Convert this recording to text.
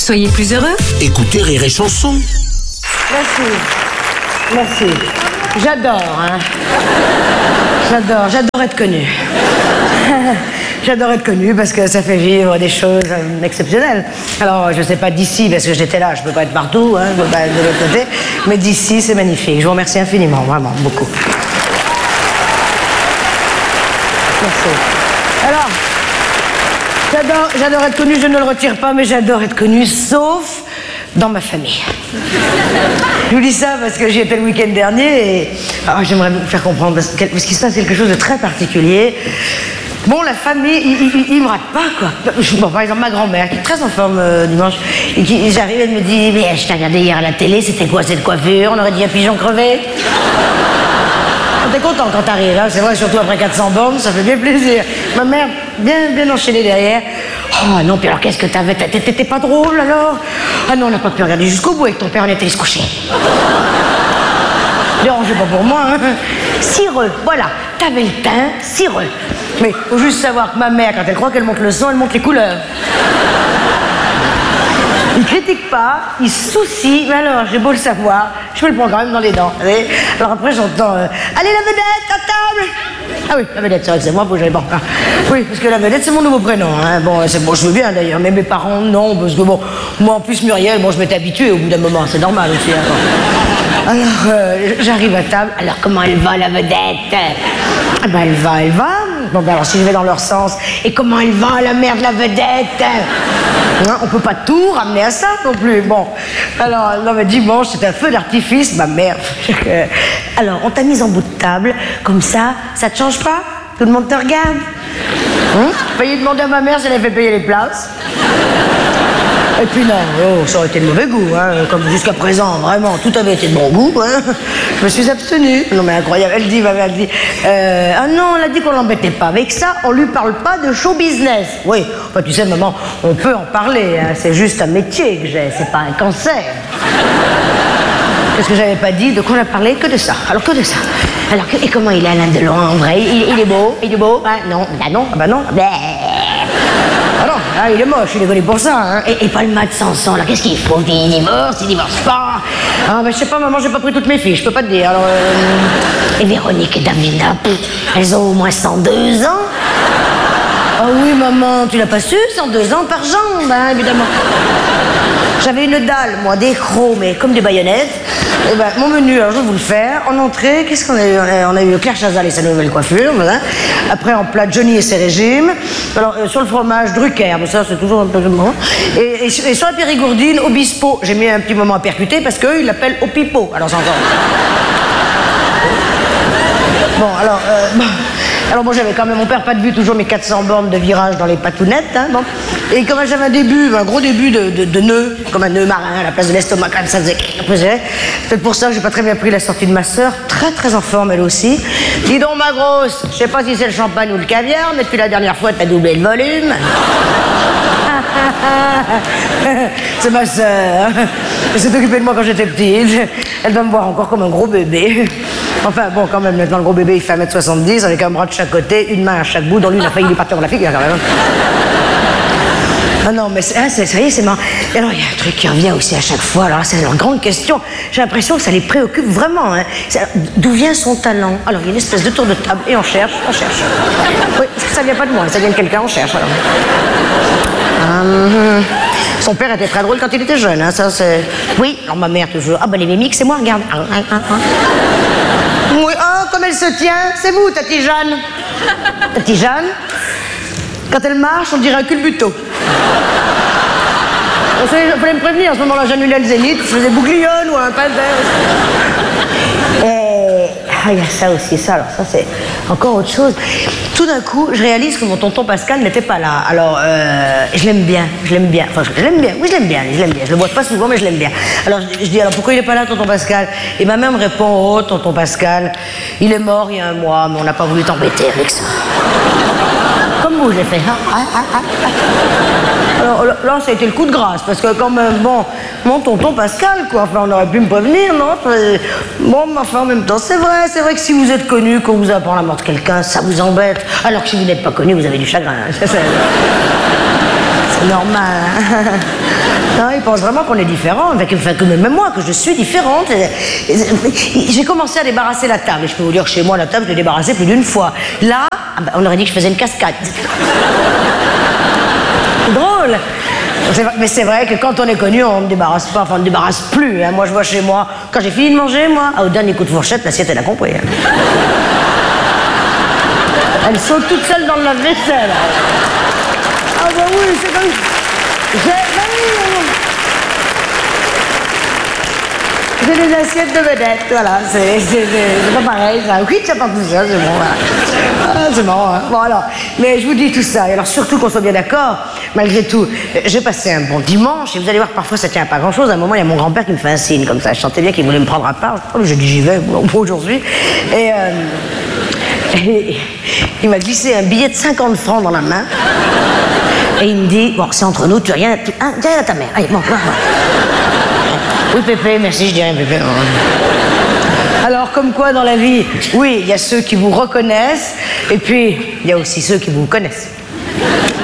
Soyez plus heureux. Écoutez Rire et Chanson. Merci. Merci. J'adore, hein. J'adore être connue. J'adore être connue parce que ça fait vivre des choses exceptionnelles. Alors, je sais pas d'ici, parce que j'étais là, je peux pas être partout, hein, je peux pas être de l'autre côté, mais d'ici, c'est magnifique. Je vous remercie infiniment, vraiment, beaucoup. Merci. Alors, j'adore être connue, je ne le retire pas, mais j'adore être connue, sauf dans ma famille. Je vous dis ça parce que j'y étais le week-end dernier et j'aimerais vous faire comprendre, parce qu'il se passe quelque chose de très particulier. Bon, la famille, ils me ratent pas, quoi. Bon, par exemple, ma grand-mère, qui est très en forme dimanche, et j'arrive, elle me dit, mais je t'ai regardé hier à la télé, c'était quoi cette coiffure? On aurait dit un pigeon crevé. T'es content quand t'arrives, hein, c'est vrai, surtout après 400 bornes, ça fait bien plaisir. Ma mère, bien enchaînée derrière. Oh non, puis alors qu'est-ce que t'avais? T'étais pas drôle alors? Ah non, on n'a pas pu regarder jusqu'au bout avec ton père, on était allé se coucher. Dérangez pas pour moi, hein. Cireux, voilà, t'avais le teint cireux. Mais faut juste savoir que ma mère, quand elle croit qu'elle monte le son, elle monte les couleurs. Il critique pas, il se soucie, mais alors j'ai beau le savoir, je me le prends quand même dans les dents. Allez. Alors après j'entends allez la vedette à table. Ah oui, la vedette, c'est vrai que c'est moi, faut que j'aille bon. Oui, parce que la vedette c'est mon nouveau prénom. Hein. Bon, c'est bon, je veux bien d'ailleurs, mais mes parents non, parce que bon, moi en plus Muriel, bon je m'étais habituée au bout d'un moment, c'est normal aussi. Hein. Alors j'arrive à table, alors comment elle va la vedette? Ah ben elle va. Bon ben alors si je vais dans leur sens, et comment elle va la mère de la vedette? Hein, on peut pas tout ramener à ça non plus. Bon, alors non mais dimanche c'est un feu d'artifice, ma mère. Alors on t'a mise en bout de table, comme ça te change pas? Tout le monde te regarde. Failli demander à ma mère si elle avait fait payer les places. Et puis non, ça aurait été de mauvais goût, hein, comme jusqu'à présent, vraiment, tout avait été de bon goût, hein. Je me suis abstenue. Non mais incroyable, ma mère dit, ah non, elle a dit qu'on l'embêtait pas. Avec ça, on lui parle pas de show business. Oui, enfin, tu sais, maman, on peut en parler, hein, c'est juste un métier que j'ai, c'est pas un cancer. Qu'est-ce que j'avais pas dit? De quoi on a parlé? Que de ça. Alors que de ça. Alors, et comment il est Alain Delon en vrai? Il est beau? Il est beau? Ah non, bah non, bah non. Bah. Ah non, ah, il est moche, il est connu pour ça, hein. Et Paul Mat Sanson, alors qu'est-ce qu'il faut? Il divorce pas. Ah bah je sais pas, maman, j'ai pas pris toutes mes fiches, je peux pas te dire. Alors, Et Véronique et Davina, elles ont au moins 102 ans. Ah oui, maman, tu l'as pas su, 102 ans par jambe, hein, évidemment. J'avais une dalle, moi, des crocs, mais comme des baïonnettes. Et ben, mon menu, alors je vais vous le faire. En entrée, qu'est-ce qu'on a eu? On a eu Claire Chazal et sa nouvelle coiffure, voilà. Après, en plat, Johnny et ses régimes. Alors, sur le fromage, Drucker, mais ça, c'est toujours un peu bon. Et sur la périgourdine, Obispo. J'ai mis un petit moment à percuter parce qu'eux, ils l'appellent Opipo. Alors, c'est encore... Bon, alors... Alors moi j'avais quand même, mon père pas de vue, toujours mes 400 bornes de virage dans les patounettes, hein, bon. Et comme j'avais un gros début de nœud, comme un nœud marin à la place de l'estomac, quand même ça faisait... Peut-être pour ça que j'ai pas très bien pris la sortie de ma sœur, très en forme elle aussi. Dis donc ma grosse, je sais pas si c'est le champagne ou le caviar, mais depuis la dernière fois t'as doublé le volume. C'est ma sœur. Elle s'est occupée de moi quand j'étais petite. Elle va me voir encore comme un gros bébé. Enfin bon, quand même, maintenant le gros bébé il fait 1m70 avec un bras de chaque côté, une main à chaque bout, dont lui il a failli lui partir dans la figure quand même. Ah non, mais ça y est, c'est marrant. Et alors il y a un truc qui revient aussi à chaque fois, alors c'est leur grande question. J'ai l'impression que ça les préoccupe vraiment. Hein. D'où vient son talent? Alors il y a une espèce de tour de table et on cherche. Oui, parce que ça vient pas de moi, ça vient de quelqu'un, on cherche alors. Son père était très drôle quand il était jeune, hein, ça c'est... Oui, alors ma mère toujours... Ah ben les mimiques, c'est moi, regarde. Oui, oh, comme elle se tient, c'est vous, Tati Jeanne. Tati Jeanne, quand elle marche, on dirait un culbuto. Vous fallait me prévenir, à ce moment-là, j'annulais le zénith, je faisais bouglione ou un panthère. Il y a ça aussi, ça, alors ça c'est encore autre chose. Tout d'un coup, je réalise que mon tonton Pascal n'était pas là. Alors, je l'aime bien. Enfin, je l'aime bien, oui, je l'aime bien. Je le vois pas souvent, mais je l'aime bien. Alors, je dis, alors pourquoi il n'est pas là, tonton Pascal? Et ma mère me répond, oh, tonton Pascal, il est mort il y a un mois, mais on n'a pas voulu t'embêter avec ça. Comme vous, j'ai fait. Alors là, ça a été le coup de grâce, parce que quand même, bon, mon tonton Pascal, quoi, enfin, on aurait pu me prévenir, non? Bon, mais enfin, en même temps, c'est vrai que si vous êtes connu, qu'on vous apprend la mort de quelqu'un, ça vous embête, alors que si vous n'êtes pas connu, vous avez du chagrin. C'est normal. Hein. Non, ils pensent vraiment qu'on est différents. Enfin, que même moi, que je suis différente. J'ai commencé à débarrasser la table. Et je peux vous dire que chez moi, la table, je l'ai débarrassée plus d'une fois. Là, on aurait dit que je faisais une cascade. C'est drôle. Mais c'est vrai que quand on est connu, on ne débarrasse pas, enfin on ne débarrasse plus. Hein. Moi, je vois chez moi, quand j'ai fini de manger, moi, au dernier coup de fourchette, l'assiette, elle a compris. Hein. Elle saute toute seule dans le lave-vaisselle. Ah bah oui, c'est comme... J'ai des assiettes de vedettes, voilà, c'est pas pareil, ça. Oui, ça part tout seul, c'est bon, voilà. Ah, c'est marrant, hein. Bon, alors, mais je vous dis tout ça, et alors surtout qu'on soit bien d'accord, malgré tout, j'ai passé un bon dimanche, et vous allez voir, parfois ça tient à pas grand-chose. À un moment, il y a mon grand-père qui me fait un signe, comme ça, je sentais bien qu'il voulait me prendre à part. J'ai dit, j'y vais, bon, aujourd'hui. Et il m'a glissé un billet de 50 francs dans la main, et il me dit, bon, c'est entre nous, tu as rien, hein, dis rien à ta mère, allez, bon, bon. Oui, Pépé, merci, je dis rien, Pépé. Alors, comme quoi dans la vie, oui, il y a ceux qui vous reconnaissent, et puis il y a aussi ceux qui vous connaissent.